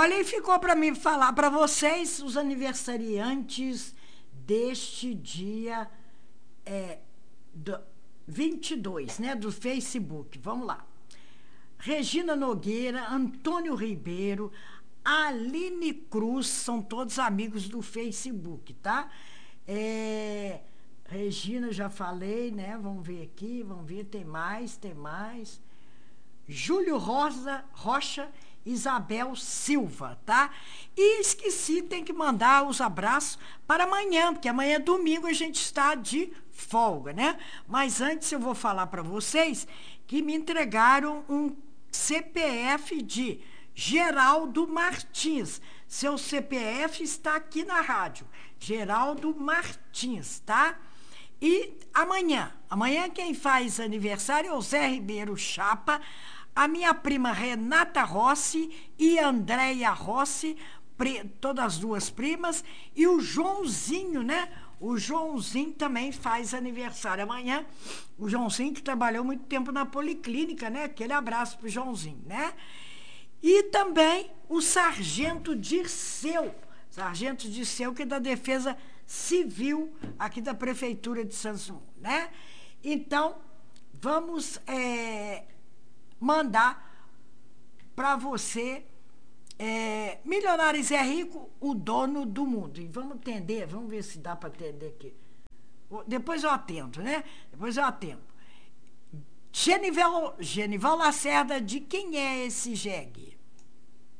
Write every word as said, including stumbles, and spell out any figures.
Olha, e ficou para mim falar para vocês os aniversariantes deste dia é, do vinte e dois, né, do Facebook. Vamos lá. Regina Nogueira, Antônio Ribeiro, Aline Cruz, são todos amigos do Facebook, tá? É, Regina, já falei, né? Vamos ver aqui, vamos ver, tem mais, tem mais. Júlio Rosa, Rocha, Isabel Silva, tá? E esqueci, tem que mandar os abraços para amanhã, porque amanhã é domingo, a gente está de folga, né? Mas antes eu vou falar para vocês que me entregaram um C P F de Geraldo Martins. Seu C P F está aqui na rádio. Geraldo Martins, tá? E amanhã, amanhã quem faz aniversário é o Zé Ribeiro Chapa, a minha prima Renata Rossi e Andréia Rossi, todas as duas primas, e o Joãozinho, né? O Joãozinho também faz aniversário amanhã. O Joãozinho que trabalhou muito tempo na Policlínica, né? Aquele abraço pro Joãozinho, né? E também o Sargento Dirceu, Sargento Dirceu, que é da Defesa Civil aqui da Prefeitura de Santos Dumont, né? Então, vamos é, mandar para você é, Milionários é Rico, o dono do mundo. E vamos atender, vamos ver se dá para atender aqui. Depois eu atendo, né? Depois eu atendo. Genival, Genival Lacerda, de quem é esse jegue?